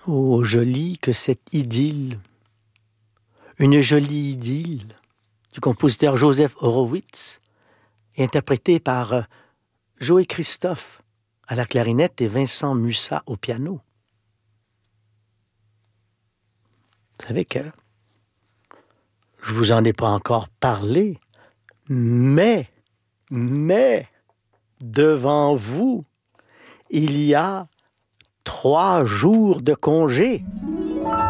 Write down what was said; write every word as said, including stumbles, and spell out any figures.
Oh, jolie que cette idylle, une jolie idylle du compositeur Joseph Horowitz, interprétée par Joe Christophe à la clarinette et Vincent Mussat au piano. Vous savez que je vous en ai pas encore parlé, mais, mais, devant vous, il y a trois jours de congé.